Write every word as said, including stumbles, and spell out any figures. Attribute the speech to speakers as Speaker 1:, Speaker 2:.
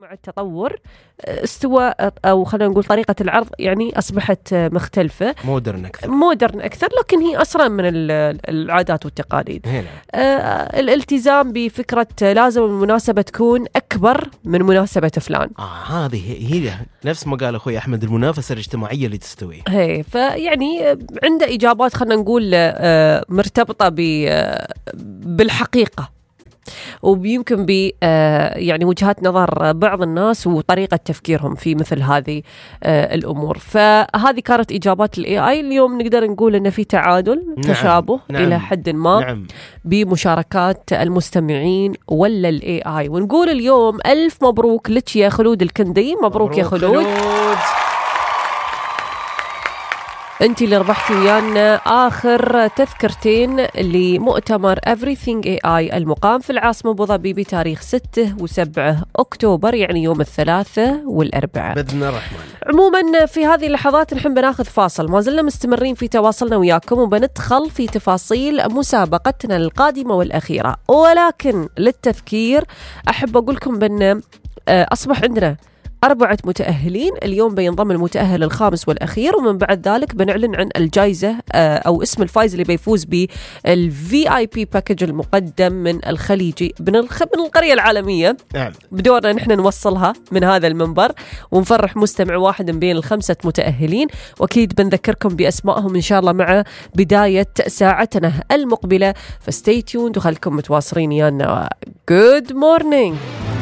Speaker 1: مع التطور استوى أو خلينا نقول طريقة العرض يعني أصبحت مختلفة
Speaker 2: مودرن أكثر
Speaker 1: مودرن أكثر لكن هي أسرع من العادات والتقاليد.
Speaker 2: هنا.
Speaker 1: آه الالتزام بفكرة لازم المناسبة تكون أكبر من مناسبة فلان.
Speaker 2: آه هذه هي نفس ما قال أخوي أحمد، المنافسة الاجتماعية اللي تستوي.
Speaker 1: هي فيعني عنده إجابات خلينا نقول آه مرتبطة بالحقيقة ويمكن ب يعني وجهات نظر بعض الناس وطريقة تفكيرهم في مثل هذه الأمور. فهذه كانت إجابات ال إيه آي. اليوم نقدر نقول أن في تعادل نعم. تشابه
Speaker 2: نعم.
Speaker 1: إلى حد ما
Speaker 2: نعم.
Speaker 1: بمشاركات المستمعين ولا ال إيه آي. ونقول اليوم ألف مبروك لك يا خلود الكندي. مبروك, مبروك يا خلود, خلود. انت اللي ربحتي ويانا آخر تذكرتين لمؤتمر Everything إيه آي المقام في العاصمة أبو ظبي بتاريخ ستة وسبعة أكتوبر، يعني يوم الثلاثاء والأربعاء
Speaker 2: بإذن الرحمن.
Speaker 1: عموما في هذه اللحظات نحن بناخذ فاصل، ما زلنا مستمرين في تواصلنا وياكم وبندخل في تفاصيل مسابقتنا القادمة والأخيرة. ولكن للتذكير أحب أقول لكم بأن أصبح عندنا أربعة متأهلين. اليوم بينضم المتأهل الخامس والأخير، ومن بعد ذلك بنعلن عن الجائزة أو اسم الفائز اللي بيفوز بالفي آي بي باكج المقدم من الخليجي من القرية العالمية.
Speaker 2: نعم.
Speaker 1: بدورنا نحن نوصلها من هذا المنبر ونفرح مستمع واحد من بين الخمسة متأهلين، وأكيد بنذكركم بأسمائهم إن شاء الله مع بداية ساعتنا المقبلة. فستي تيوند وخلكم متواصلين يانا. Good morning.